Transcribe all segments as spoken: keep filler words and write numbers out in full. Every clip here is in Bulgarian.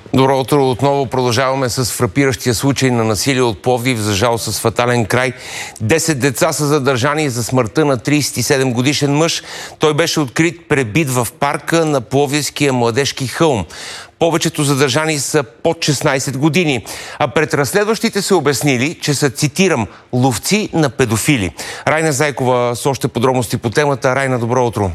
Добро утро. Отново продължаваме с фрапиращия случай на насилие от Пловдив, за жал с фатален край. Десет деца са задържани за смъртта на тридесет и седем годишен мъж. Той беше открит пребит в парка на Пловдивския младежки хълм. Повечето задържани са под шестнайсет години. А пред разследващите се обяснили, че са, цитирам, ловци на педофили. Райна Зайкова с още подробности по темата. Райна, добро утро.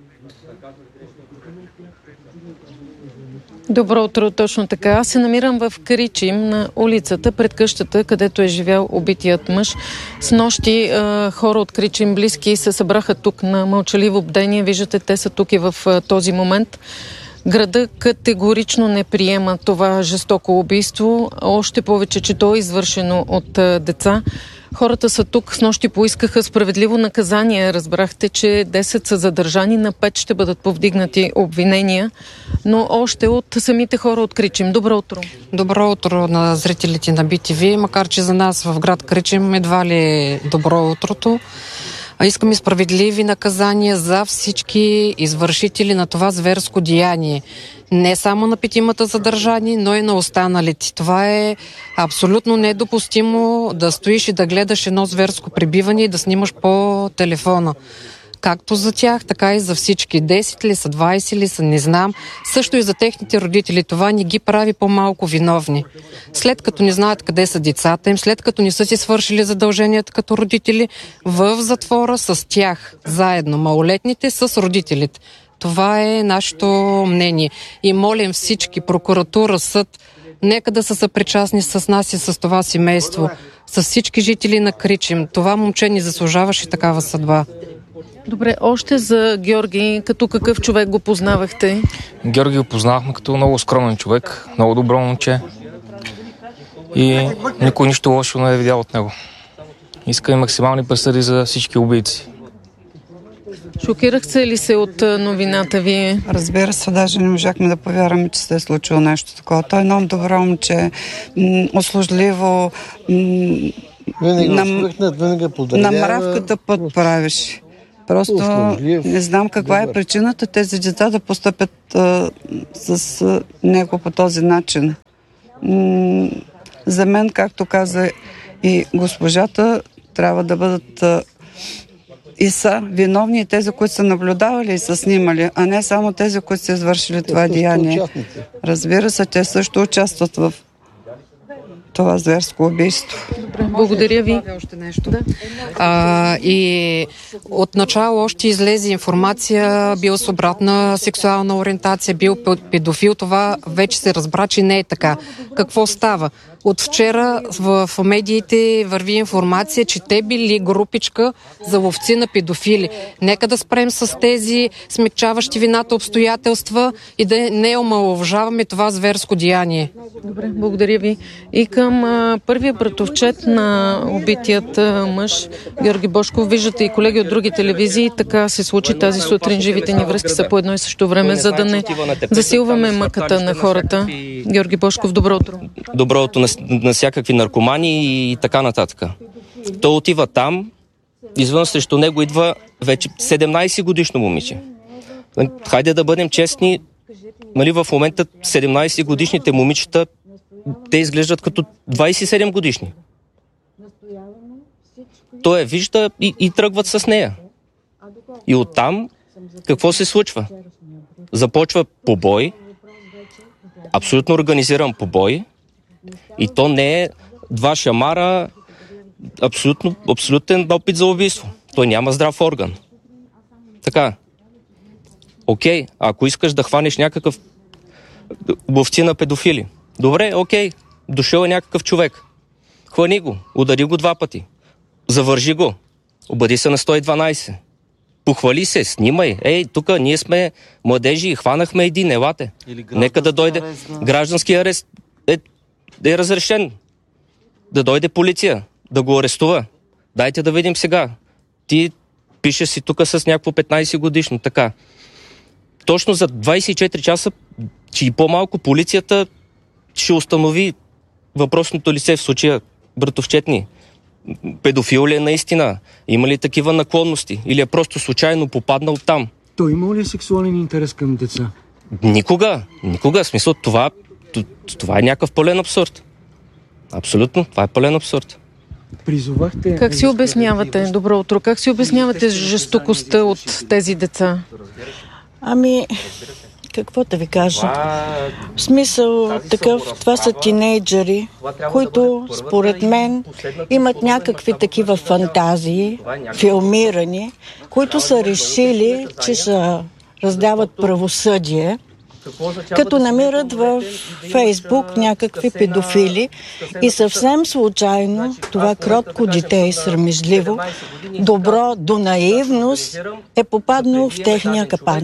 Добро утро, точно така. Аз се намирам в Кричим, на улицата, пред къщата, където е живял убитият мъж. С нощи е, хора от Кричим, близки, се събраха тук на мълчаливо бдение. Виждате, те са тук и в е, този момент. Града категорично не приема това жестоко убийство, още повече, че то е извършено от е, деца. Хората са тук, с нощи поискаха справедливо наказание. Разбрахте, че десет са задържани, на пет ще бъдат повдигнати обвинения, но още от самите хора от Кричим. Добро утро. Добро утро на зрителите на Би Ти Ви, макар че за нас в град Кричим едва ли е добро утрото. Искаме справедливи наказания за всички извършители на това зверско деяние. Не само на петимата задържани, но и на останалите. Това е абсолютно недопустимо да стоиш и да гледаш едно зверско пребиване и да снимаш по телефона. Както за тях, така и за всички. десет ли са, двайсет ли са, не знам. Също и за техните родители. Това не ги прави по-малко виновни. След като не знаят къде са децата им, след като не са си свършили задълженията като родители, в затвора с тях, заедно, малолетните с родителите. Това е нашето мнение. И молим всички, прокуратура, съд, нека да са съпричастни с нас и с това семейство, с всички жители на Кричим. Това момче ни заслужаваше такава съдба. Добре, още за Георги, като какъв човек го познавахте? Георги го познавахме като много скромен човек, много добро момче и никой нищо лошо не е видял от него. Искаме максимални присъди за всички убийци. Шокирахте ли се от новината вие? Разбира се, даже не можахме да повярваме, че се е случило нещо такова. Той е много добро момче, услужливо, винаги усмихнат, винаги поздравява. На мравката път правиш. Просто не знам каква е причината тези деца да постъпят а, с а, него по този начин. М- за мен, както каза и госпожата, трябва да бъдат а, и са виновни тези, които са наблюдавали и са снимали, а не само тези, които са извършили това деяние. Разбира се, те също участват в това зверско убийство. Добре, благодаря ви. Още нещо. Да. А, и отначало още излезе информация, бил с обратна сексуална ориентация, бил педофил. Това вече се разбра, че не е така. Какво става? От вчера в медиите върви информация, че те били групичка за ловци на педофили. Нека да спрем с тези смекчаващи вината обстоятелства и да не омаловажаваме това зверско деяние. Добре, благодаря ви. И към а, първия братовчет на убитият а, мъж, Георги Божков, виждате и колеги от други телевизии, така се случи тази сутрин. Живите ни връзки са по едно и също време, за да не засилваме мъката на хората. Георги Божков, добро утро. Добро утро на, на всякакви наркомани и така нататък. Той отива там, извън срещу него идва вече седемнайсет годишно момиче. Хайде да бъдем честни, нали, в момента седемнайсет годишните момичета, те изглеждат като двайсет и седем годишни. Той я вижда и, и тръгват с нея. И оттам какво се случва? Започва побой, абсолютно организиран побой, и то не е два шамара, абсолютно, абсолютен опит за убийство. Той няма здрав орган. Така. Окей, ако искаш да хванеш някакъв ловци на педофили, добре, окей, дошъл е някакъв човек. Хвани го, удари го два пъти. Завържи го. Обади се на сто и дванайсет. Похвали се, снимай. Ей, тук ние сме младежи и хванахме един, елате. Нека да дойде граждански арест. Е, е разрешен. Да дойде полиция, да го арестува. Дайте да видим сега. Ти пишеш си тук с някакво петнайсет годишно, така. Точно за двайсет и четири часа, че и по-малко полицията ще установи въпросното лице, в случая братовчетни. Педофил ли е наистина? Има ли такива наклонности? Или е просто случайно попаднал там? Той има ли сексуален интерес към деца? Никога. Никога. В смисъл, това Това е някакъв пълен абсурд. Абсолютно, това е пълен абсурд. Призовахте... Как си обяснявате, добро утро, как си обяснявате жестокостта от тези деца? Ами, какво да ви кажа? В смисъл такъв, това са тинейджери, които според мен имат някакви такива фантазии, филмирани, които са решили, че ще раздават правосъдие, като намират в Фейсбук някакви педофили и съвсем случайно това кротко дете и срамежливо, добро до наивност е попаднало в техния капан.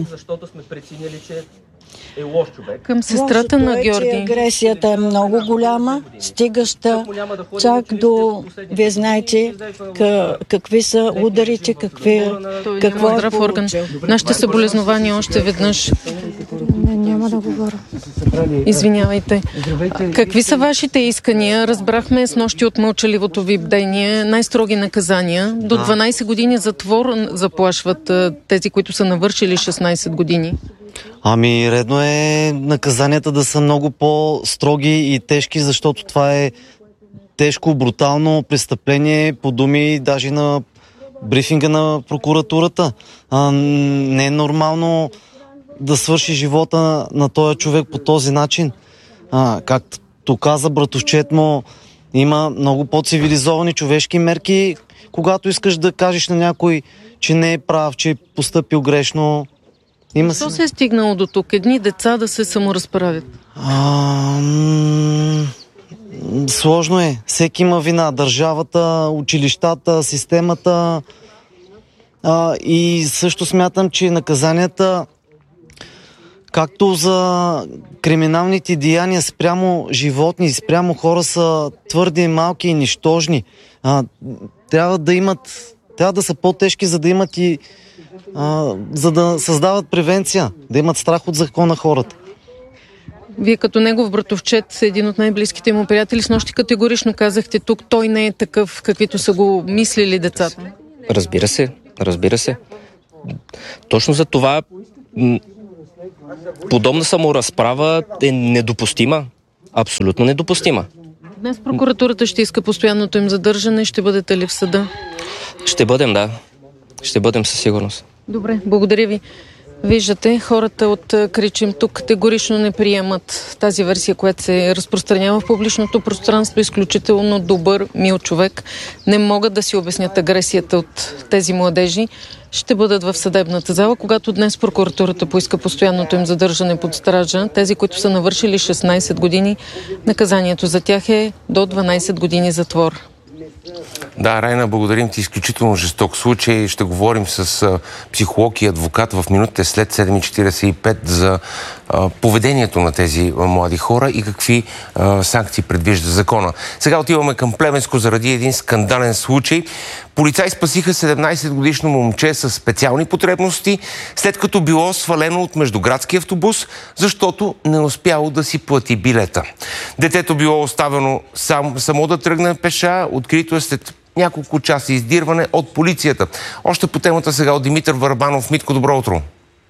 Към сестрата на Георги. Агресията е много голяма, стигаща чак до... Вие знаете какви са ударите, какви... какво е получил. Нашите съболезнования още веднъж. Не, няма да говоря. Извинявайте. Какви са вашите искания? Разбрахме с нощи от мълчаливото ви бдение най-строги наказания. До дванайсет години затвор заплашват тези, които са навършили шестнайсет години. Ами, редно е наказанията да са много по-строги и тежки, защото това е тежко, брутално престъпление, по думи даже на брифинга на прокуратурата. А, не е нормално да свърши живота на този човек по този начин. А, както каза братовчет му, има много по-цивилизовани човешки мерки, когато искаш да кажеш на някой, че не е прав, че е постъпил грешно. Има Защо се е стигнало до тук? Едни деца да се саморазправят? А, м- сложно е. Всеки има вина. Държавата, училищата, системата. А, и също смятам, че наказанията, както за криминалните деяния спрямо животни, спрямо хора, са твърде малки и нищожни. А, трябва да имат, трябва да са по-тежки, за да имат и а, за да създават превенция, да имат страх от закона хората. Вие като негов братовчет, един от най-близките му приятели, с нощи категорично казахте тук, той не е такъв, каквито са го мислили децата. Разбира се, разбира се. Точно за това м- подобна саморазправа е недопустима. Абсолютно недопустима. Днес прокуратурата ще иска постоянното им задържане. Ще бъдете ли в съда? Ще бъдем, да. Ще бъдем със сигурност. Добре, благодаря ви. Виждате, хората от Кричим тук категорично не приемат тази версия, която се разпространява в публичното пространство. Изключително добър, мил човек. Не могат да си обяснят агресията от тези младежи. Ще бъдат в съдебната зала, когато днес прокуратурата поиска постоянното им задържане под стража. Тези, които са навършили шестнайсет години, наказанието за тях е до дванайсет години затвор. Да, Райна, благодарим ти. Изключително жесток случай. Ще говорим с а, психолог и адвокат в минутите след седем и четирийсет и пет за а, поведението на тези а, млади хора и какви а, санкции предвижда закона. Сега отиваме към Плевенско заради един скандален случай. Полицаи спасиха седемнайсетгодишно момче с специални потребности, след като било свалено от междуградски автобус, защото не успяло да си плати билета. Детето било оставено сам, само да тръгне пеша, открито е след няколко часа издирване от полицията. Още по темата сега от Димитър Върбанов. Митко, добро утро!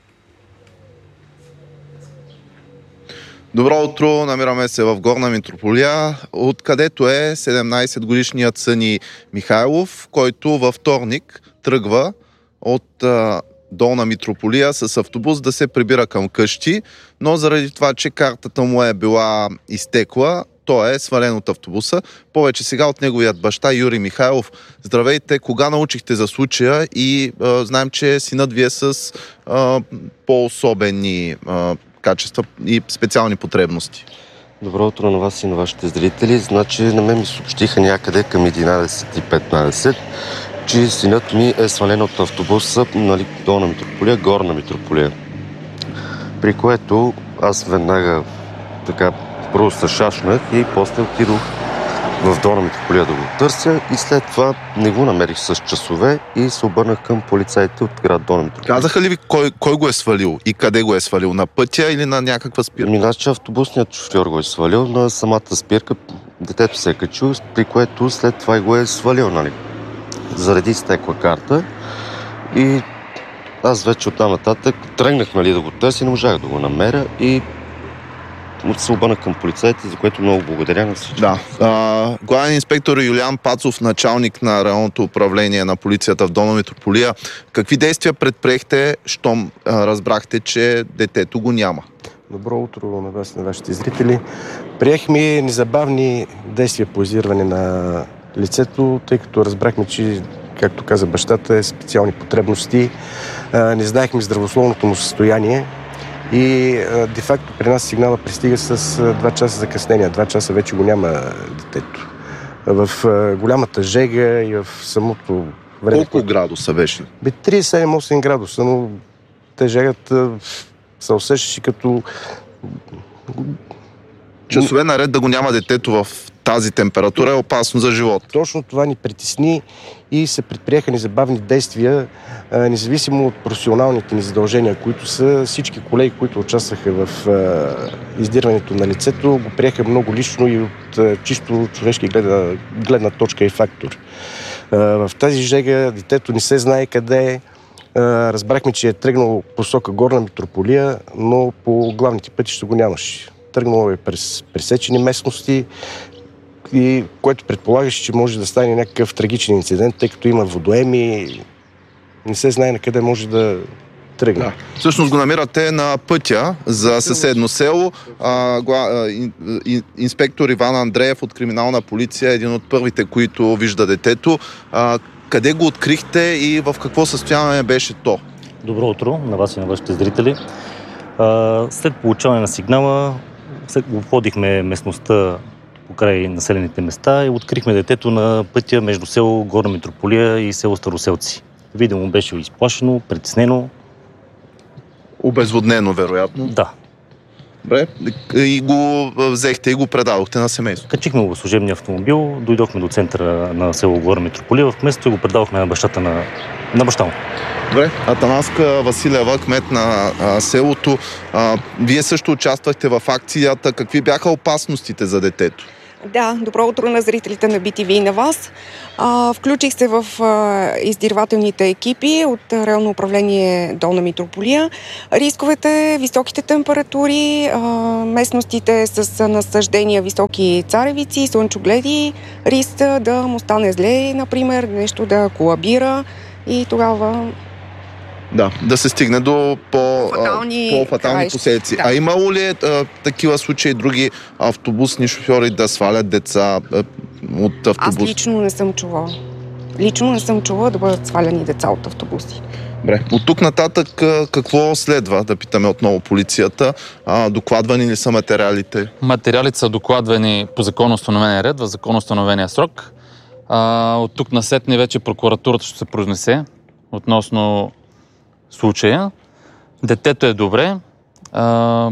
Добро утро, намираме се в Горна Митрополия, откъдето е седемнайсетгодишният Съни Михайлов, който във вторник тръгва от а, Долна Митрополия с автобус да се прибира към къщи, но заради това, че картата му е била изтекла, той е свален от автобуса. Повече сега от неговият баща Юрий Михайлов. Здравейте, кога научихте за случая и а, знаем, че синът ви е с а, по-особени а, качества и специални потребности. Добро утро на вас и на вашите зрители. Значи на мен ми съобщиха някъде към единайсет и петнайсет, че синът ми е свален от автобуса, нали, Долна Митрополия, Горна Митрополия. При което аз веднага така първо се шашнах и после отидох в Долна Митрополия да го търся и след това не го намерих с часове и се обърнах към полицаите от град Долна Митрополия. Казаха ли ви кой, кой го е свалил и къде го е свалил? На пътя или на някаква спирка? Мина, че автобусният шофьор го е свалил на самата спирка. Детето се е качил, при което след това го е свалил, нали? Заради изтекла карта и аз вече оттам нататък тръгнах, нали, да го търся, не можах да го намеря и се обърнах към полицаите, за което много благодаря на всички. Да. А, главен инспектор Юлиан Пацов, началник на районното управление на полицията в Долна Митрополия. Какви действия предприехте, щом а, разбрахте, че детето го няма? Добро утро на вас и на вашите зрители. Приехме незабавни действия по издирване на лицето, тъй като разбрахме, че, както каза бащата, е специални потребности. Не знаехме здравословното му състояние и де-факто при нас сигнала пристига с два часа закъснение. Два часа вече го няма детето. В голямата жега и в самото време... Колко градуса беше? Бе, тридесет и седем осем градуса, но те жегата се усещаше като... Часове наред да го няма детето в тази температура е опасно за живота. Точно това ни притесни и се предприеха незабавни действия, независимо от професионалните ни задължения, които са всички колеги, които участваха в издирването на лицето, го приеха много лично и от чисто човешки гледна, гледна точка и фактор. В тази жега детето не се знае къде е. Разбрахме, че е тръгнало посока Горна Митрополия, но по главните пътища го нямаше. Тръгнало е през пресечени местности, и което предполагаше, че може да стане някакъв трагичен инцидент, тъй като има водоеми, не се знае на къде може да тръгне. Да. Всъщност го намирате на пътя за съседно село. А, гла... Инспектор Иван Андреев от Криминална полиция е един от първите, които вижда детето. А, къде го открихте и в какво състояние беше то? Добро утро на вас и на вашите зрители. А, след получаване на сигнала обходихме местността покрай населените места и открихме детето на пътя между село Горна Митрополия и село Староселци. Видимо беше изплашено, притеснено. Обезводнено, вероятно. Да. Добре. И го взехте и го предадохте на семейство. Качихме го в служебния автомобил, дойдохме до центъра на село Горна Митрополия, в кметството и го предадохме на бащата на, на баща му. Добре. Атанаска Василева, кмет на а, селото. А, вие също участвахте в акцията. Какви бяха опасностите за детето? Да, добро утро на зрителите на Би Ти Ви и на вас. А, включих се в а, издирвателните екипи от районно управление Долна Митрополия. Рисковете, високите температури, а, местностите с насъждения високи царевици, слънчогледи, риск да му стане зле, например, нещо да колабира и тогава... Да, да се стигне до по-фатални, по-фатални последици. Да. А имало ли а, такива случаи други автобусни шофьори да свалят деца а, от автобус? Аз лично не съм чувала. Лично не съм чувала да бъдат сваляни деца от автобуси. Добре. От тук нататък какво следва? Да питаме отново полицията. А, докладвани ли са материалите? Материалите са докладвани по законоустановения ред, в законоустановения срок. А, от тук насетне вече прокуратурата ще се произнесе относно случая. Детето е добре. А,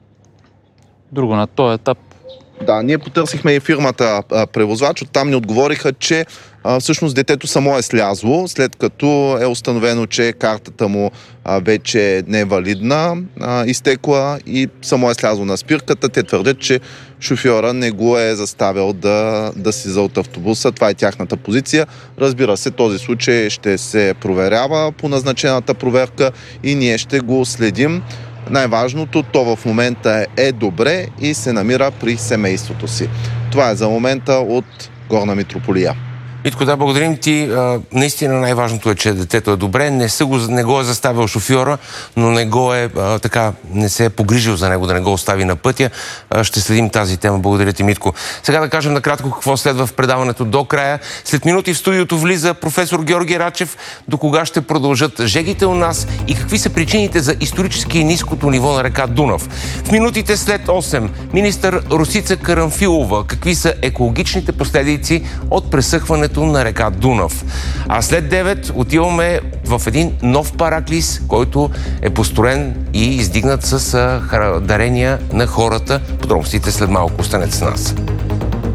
друго на този етап. Да, ние потърсихме и фирмата а, превозвач. Оттам ни отговориха, че а, всъщност детето само е слязло, след като е установено, че картата му а, вече не е валидна, а, изтекла и само е слязло на спирката. Те твърдят, че шофьора не го е заставил да, да слиза от автобуса. Това е тяхната позиция. Разбира се, този случай ще се проверява по назначената проверка и ние ще го следим. Най-важното, то в момента е добре и се намира при семейството си. Това е за момента от Горна Митрополия. Митко, да, благодарим ти. А, наистина най-важното е, че детето е добре. Не, са го, не го е заставил шофьора, но не го е а, така, не се е погрижил за него да не го остави на пътя. А, ще следим тази тема. Благодаря ти, Митко. Сега да кажем накратко какво следва в предаването до края. След минути в студиото влиза професор Георги Рачев. До кога ще продължат жегите у нас и какви са причините за исторически ниското ниво на река Дунав. В минутите след осем министър Росица Карамфилова. Какви са екологичните последици от пресъхването на река Дунав. А след девет отиваме в един нов параклис, който е построен и издигнат с дарения на хората. Подробностите след малко. Останете с нас.